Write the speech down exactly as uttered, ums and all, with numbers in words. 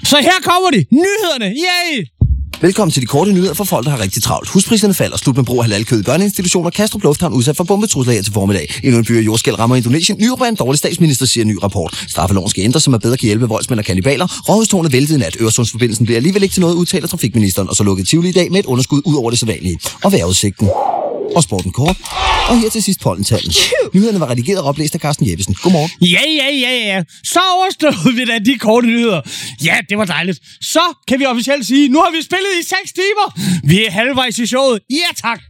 Så her kommer de. Nyhederne. Yay! Velkommen til de korte nyheder for folk, der har rigtig travlt. Huspriserne falder, slut med brug af halalkød i børneinstitutioner, Kastrup Lufthavn udsat for bombetrusler her til formiddag. Endnu en by af jordskælv rammer Indonesien. Nyrup er en dårlig statsminister, siger en ny rapport. Straffeloven skal ændres, som er bedre kan hjælpe voldsmænd og kannibaler. Rådhustårnet væltede i nat. Øresundsforbindelsen bliver alligevel ikke til noget, udtaler trafikministeren, og så lukket Tivoli i dag med et underskud ud over det sædvanlige. Og vejrudsigten. Og sporten kort. Og her til sidst pollentallen. Nyhederne var redigeret og oplæst af Carsten Jeppesen. Godmorgen. Ja, ja, ja, ja. Så overstod vi da de korte nyheder. Ja, det var dejligt. Så kan vi officielt sige, nu har vi spillet i seks timer. Vi er halvvejs i showet. Ja, tak.